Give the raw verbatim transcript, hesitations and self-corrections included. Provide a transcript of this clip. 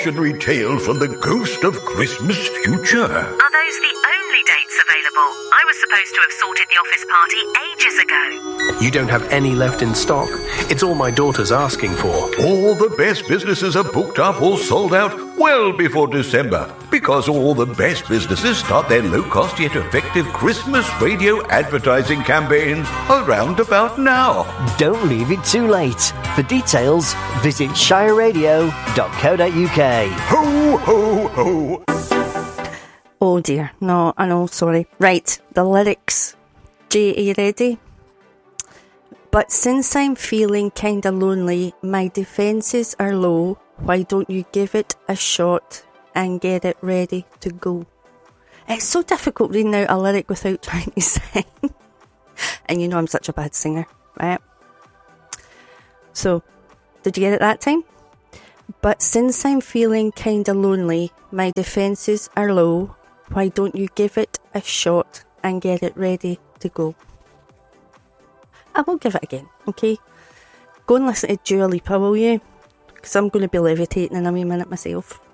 cautionary tale from the ghost of Christmas future. Are those the only dates available? I was supposed to have sorted the office party ages ago. You don't have any left in stock? It's all my daughter's asking for. All the best businesses are booked up or sold out well before December, because all the best businesses start their low-cost yet effective Christmas radio advertising campaigns around about now. Don't leave it too late. For details, visit shire radio dot co dot uk. Ho, ho, ho. Oh dear, no, I know, sorry. Right, the lyrics. Jay, are you ready? But since I'm feeling kinda lonely, my defences are low, why don't you give it a shot and get it ready to go? It's so difficult reading out a lyric without trying to sing. And you know I'm such a bad singer, right? So, did you get it that time? But since I'm feeling kinda lonely, my defences are low, why don't you give it a shot and get it ready to go? I will give it again, okay? Go and listen to Dua Lipa, will you? Because I'm going to be levitating in a wee minute myself.